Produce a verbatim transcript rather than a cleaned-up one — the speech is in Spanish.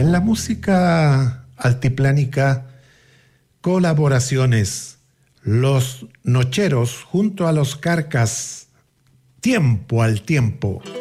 En la música altiplánica, colaboraciones. Los Nocheros junto a los Carcas, Tiempo al Tiempo.